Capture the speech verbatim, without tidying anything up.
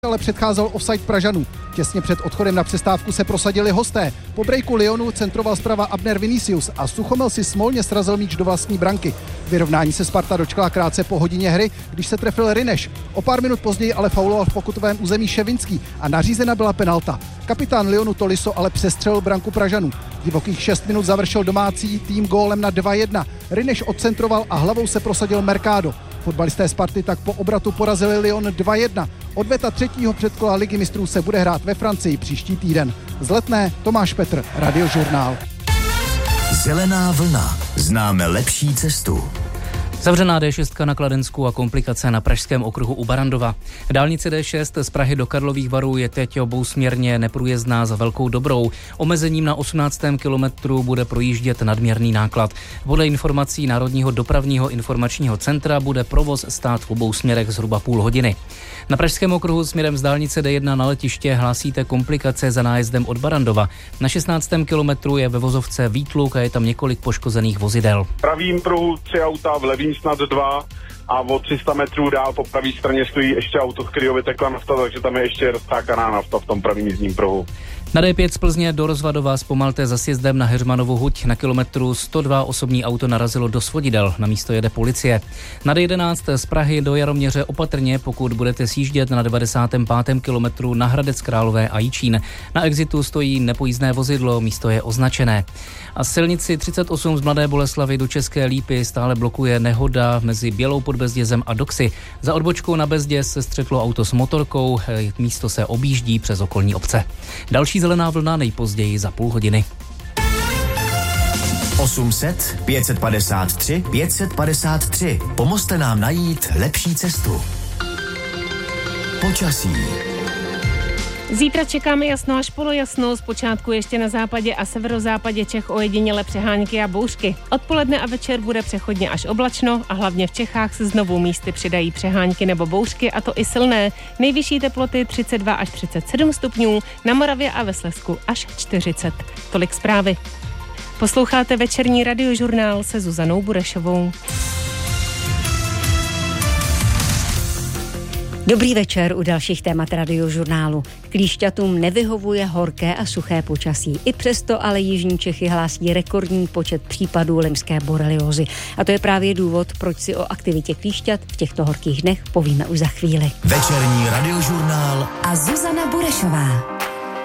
ale předcházel offside Pražanů. Těsně před odchodem na přestávku se prosadili hosté. Po breaku Lyonu centroval zprava Abner Vinicius a Suchomel si smolně srazil míč do vlastní branky. Vyrovnání se Sparta dočkala krátce po hodině hry, když se trefil Rineš. O pár minut později ale fauloval v pokutovém území Ševinský a nařízena byla penalta. Kapitán Lyonu Tolisso ale přestřelil branku Pražanů. Divokých šest minut završil domácí tým gólem na dva jedna. Rineš odcentroval a hlavou se prosadil Mercado. Fotbalisté Sparty tak po obratu porazili Lyon dva jedna. Odveta třetího předkola Ligy mistrů se bude hrát ve Francii příští týden. Z Letné Tomáš Petr, Radiožurnál. Zelená vlna. Známe lepší cestu. Zavřená D šest na Kladensku a komplikace na pražském okruhu u Barandova. Dálnice D šest z Prahy do Karlových Varů je teď obousměrně neprůjezdná za Velkou Dobrou. Omezením na osmnáctém kilometru bude projíždět nadměrný náklad. Podle informací Národního dopravního informačního centra bude provoz stát v obou směrech zhruba půl hodiny. Na pražském okruhu směrem z dálnice D jedna na letiště hlásíte komplikace za nájezdem od Barandova. Na šestnáctém kilometru je ve vozovce výtluk a je tam několik poškozených vozidel. V pravým pruhu tři auta, v levým snad dva a o tři sta metrů dál po pravé straně stojí ještě auto, z kterého vytekla nafta, takže tam je ještě roztákaná nafta v tom pravým jízdním pruhu. Na D pět z Plzně do Rozvadova zpomalte za sjezdem na Heřmanovu huť. Na kilometru sto dva osobní auto narazilo do svodidel, na místo jede policie. Na D jedenáct z Prahy do Jaroměře opatrně, pokud budete sjíždět na devadesátém pátém kilometru na Hradec Králové a Jičín. Na exitu stojí nepojízdné vozidlo, místo je označené. A silnici třicet osm z Mladé Boleslavi do České Lípy stále blokuje nehoda mezi Bělou pod Bezdězem a Doxy. Za odbočkou na Bezděz se střetlo auto s motorkou, místo se objíždí přes okolní obce. Další zelená vlna nejpozději za půl hodiny. osm set, pět padesát tři, pět padesát tři. Pomozte nám najít lepší cestu. Počasí. Zítra čekáme jasno až polojasno, zpočátku ještě na západě a severozápadě Čech ojediněle přehánky a bouřky. Odpoledne a večer bude přechodně až oblačno a hlavně v Čechách se znovu místy přidají přehánky nebo bouřky, a to i silné. Nejvyšší teploty třicet dva až třicet sedm stupňů, na Moravě a ve Slezsku až čtyřicet. Tolik zprávy. Posloucháte večerní Radiožurnál se Zuzanou Burešovou. Dobrý večer u dalších témat Radiožurnálu. Klíšťatům nevyhovuje horké a suché počasí. I přesto ale jižní Čechy hlásí rekordní počet případů limské boreliózy. A to je právě důvod, proč si o aktivitě klíšťat v těchto horkých dnech povíme už za chvíli. Večerní Radiožurnál a Zuzana Burešová.